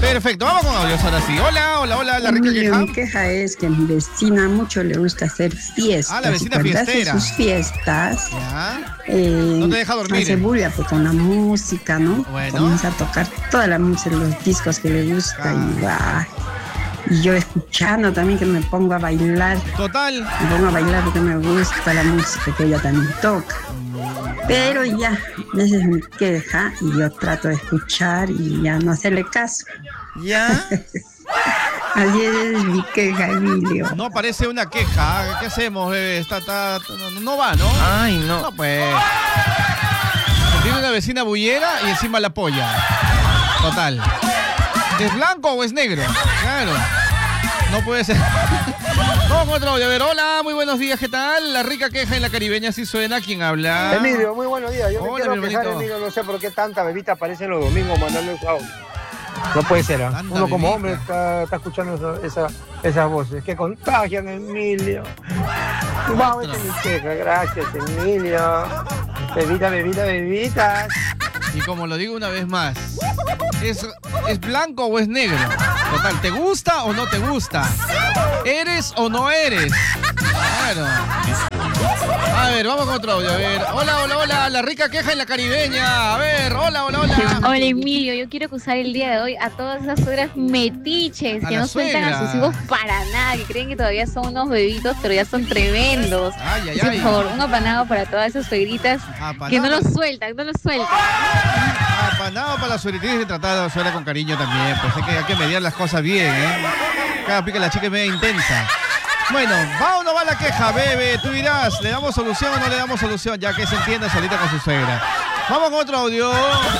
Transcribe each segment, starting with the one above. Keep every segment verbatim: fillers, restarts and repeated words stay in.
Perfecto, vamos con audios ahora sí. Hola, hola, hola, la rica queja. Mi queja es que a mi vecina mucho le gusta hacer fiestas. Ah, la vecina y cuando fiestera. hace sus fiestas, Ya. eh, No te deja dormir. hace bulla pues, con la música, ¿no? Bueno. Comienza a tocar toda la música, los discos que le gusta Ah. y va. Y yo escuchando también que me pongo a bailar. Total. Me pongo a bailar porque me gusta la música que ella también toca. Pero ya, esa es mi queja y yo trato de escuchar y ya no hacerle caso. Ya. Así es mi queja, Emilio. No parece una queja. ¿Qué hacemos, bebé? Está, está, no, no va, ¿no? Ay, no. No, pues. Tiene una vecina bullera y encima la polla. Total. ¿Es blanco o es negro? Claro. No puede ser. Vamos con otro audio. A ver, hola, muy buenos días, ¿qué tal? La rica queja en la caribeña sí suena. ¿Quién habla? Emilio, muy buenos días. Yo me Hola, quiero mi quejar, hermanito. Emilio, no sé por qué tanta bebita aparece los domingos mandando el audio. No puede ser, ¿ah? Tanta Uno como bebita. hombre está, está escuchando eso- esa- esas voces que contagian, Emilio. Wow, esta es mi queja, gracias, Emilio. Bebita, bebita, bebitas. Y como lo digo una vez más, ¿es, ¿es blanco o es negro? Total, ¿te gusta o no te gusta? ¿Eres o no eres? Claro. A ver, vamos con otro audio. A ver, hola, hola, hola, la rica queja en la caribeña. A ver, hola, hola, hola. Hola Emilio, yo quiero acusar el día de hoy a todas esas suegras metiches A que la no sueltan a sus suegra. hijos para nada, que creen que todavía son unos bebitos, pero ya son tremendos. Ay, ay, Así, por ay. favor, un apanado para todas esas suegritas Apanado. que no los sueltan, no los sueltan. Apanado para la suegra. Tienes que tratar a la suegra con cariño también. Pues hay que, hay que mediar las cosas bien, ¿eh? Cada pica la chica es media intensa. Bueno, ¿va o no va la queja, bebé? Tú dirás, ¿le damos solución o no le damos solución? Ya que se entienda solita con su suegra. Vamos con otro audio.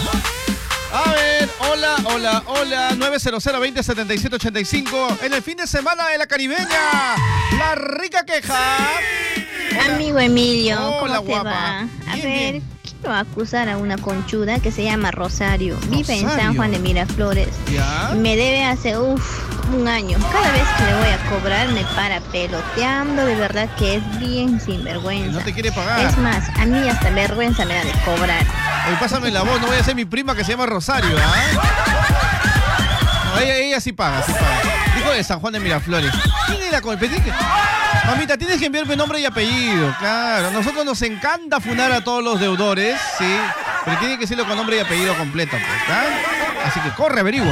A ver, hola, hola, hola, nueve cero cero, veinte, setenta y siete, ochenta y cinco. En el fin de semana de la caribeña, la rica queja. Amigo Emilio, Hola, ¿cómo te guapa. va? A Bien, ver, bien. quiero acusar a una conchuda que se llama Rosario. Vive en Rosario. San Juan de Miraflores. ¿Ya? Me debe hace, uff, un año. Cada vez que le voy a cobrar me para peloteando. De verdad que es bien sinvergüenza. No te quiere pagar. Es más, a mí hasta vergüenza me da de cobrar. Oye, pásame la voz, no voy a ser mi prima que se llama Rosario, ¿ah? No, ella, ella sí paga, sí paga. Dijo de San Juan de Miraflores. ¿Quién era con el petit? Mamita, tienes que enviarme nombre y apellido, claro. A nosotros nos encanta funar a todos los deudores, sí. Pero tiene que serlo con nombre y apellido completo, pues, ¿ah? Así que corre, averigua.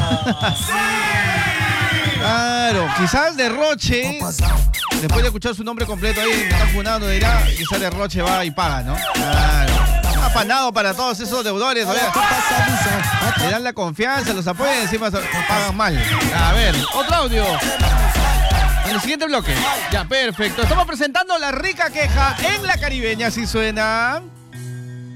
Claro, quizás Derroche, después de escuchar su nombre completo ahí, me está funando, dirá, quizás Derroche va y paga, ¿no? Claro. Apanado para todos esos deudores, ¿no? Le dan la confianza, los apoyan y encima se- pagan mal. A ver, otro audio. En el siguiente bloque. Ya, perfecto. Estamos presentando la rica queja en la caribeña, si suena.